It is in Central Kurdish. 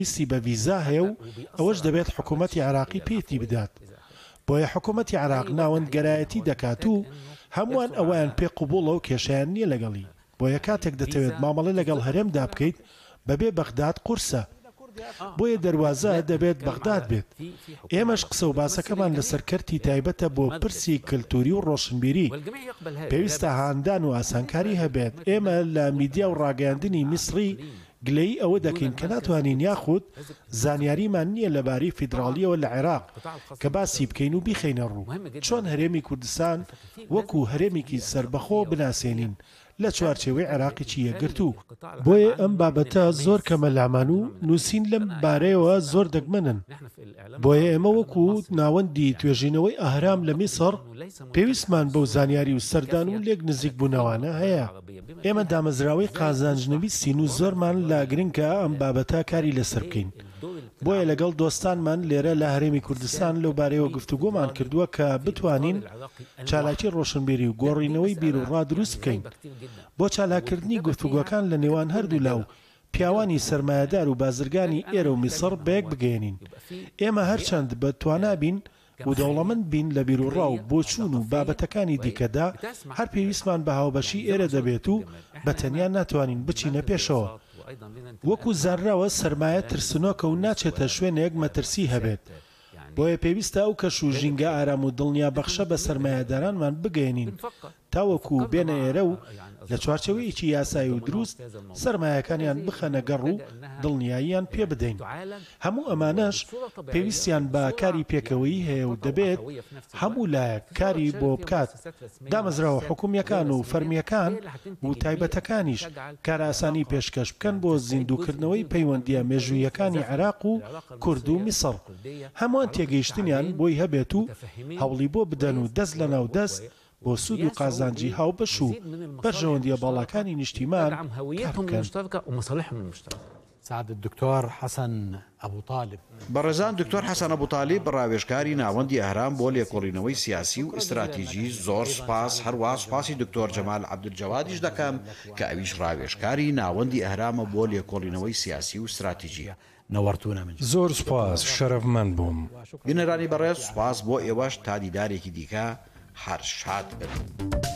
ویستی بە ڤیزا هەیە و ئەوەش دەبێت حکوومەتی عێراقی پێی بدات. بۆیە حکوومەتی عێراق ناوەندگەرایەتی دەکات و هەمووان ئەویان پێ قوبوڵە و کێشیان نییە لەگەڵی. بۆیە کاتێک دەتەوێت مامەڵە لەگەڵ هەرێمدا بکەیت بەبێ بەغداد قورسە. بۆیە دەواازە دەبێت بەغداد بێت. ئێمەش قسە و باسەکەمان لەسەر کەرتی تایبەتە بۆ پرسی کللتوری و ڕۆشنبیری. پێویستە هاندان و ئاسانکاری هەبێت. ئێمە لە میدیا و ڕاگەاندنی میسری گلەی ئەوە دەکەین کە ناتوانین یاخود زانیاریمان نییە لەبارەی فیدراڵیەوە لە عێراق کە باسی بکەین و بیخەینە ڕوو. چۆن هەرێمی کوردستان وەکو هەرێمێکی سربەخۆ بناسێنین لە چوارچێوەی عێراقیی یەکگرتوو. بۆیە ئەم بابەتە زۆر کەمە لامان و نووسین لەم بارەیەوە زۆر دەگمەنن. بۆیە ئێمە وەکو ناوەندی توێژینەوەی ئاهرام لە میسر پێویستمان بەو زانیاری و سەردان و لێک نزیک بوونەوانە هەیە. ئێمە دامەزراوەی قازانجنەویستین و زۆرمان لا گرنگکە ئەم بابەتە کاری لەسەر بکەین. بۆیە لەگەڵ دۆستانمان لێرە لە هەرێمی کوردستان لەو بارەیەوە گفتوگۆمان کردووە کە بتوانین چالاکی ڕۆشنبیری و گۆڕینەوەی بیر و ڕادروست بکەین بۆ چالاکردنی گفتوگۆکان لە نێوان هەردوو لاو پیاوانی سەرمایەدار و بازرگانی ئێرە و میسر بەیەک بگەێنین. ئێمە هەرچەند بەتوانابین و دەوڵەمەند بین لە بیرروڕاو بۆ چوون و بابەتەکانی دیکەدا هەر پێویستمان بە هاوبەشی ئێرە دەبێت و بە تەنیا ناتوانین بچینە پێشەوە. وەکو زانراوە سەرمایە ترسنۆکە و ناچێتە شوێنێک مەترسی هەبێت. بۆیە پێویستە ئەو کەش و ژینگە ئارام و دڵنیا بەخشە بە سەرمایەدارانمان بگەێنین تاوەکو بێنە ئێرە و لە چوارچەوەیەکی یاسایی و دروست سەرمایەکانیان بخەنە گەڕ و دڵنیاییان پێ بدەین. هەموو ئەمانەش پێویستیان بە کاری پێکەوەیی هەیە و دەبێت هەموو لایەک کاری بۆ بکات. دامەزراوە حکوومیەکان و فەرمیەکان و تایبەتەکانیش کاراسانی پێشکەش بکەن بۆ زیندووکردنەوەی پەیوەندیە مێژوویەکانی عێراق و کورد و میسر. هەمووان تێگەیشتنیان بۆی هەبێت و هەوڵی بۆ بدەن و دەست لە ناو دەست بۆ سوود و قازانجی هاوبەش و بەرژەوەندیە باڵەکانی نیشتیمان سعادة الدكتور حسن أبو طالب. بەڕێزان دکتۆر حەسەن ئەبوو تالیب ڕاوێژکاری ناوەندی ئەهرام بۆ لێکۆڵینەوەی سیاسی و ئستراتیژی زۆر سپاس. هەروە سوپاسی دکتۆر جەمال عەبدولجەوادیش دەکەم کە ئەویش ڕاوێژکاری ناوەندی ئەهرامە بۆ لێکۆڵینەوەی سیاسی و استراتیژیە. نورتونا من زۆر سپاس، شەرەفمەند بووم. بینەرانی بەڕێز سوپاس بۆ ئێوەش تا دیدارێکی دیکە هەر شاد بن.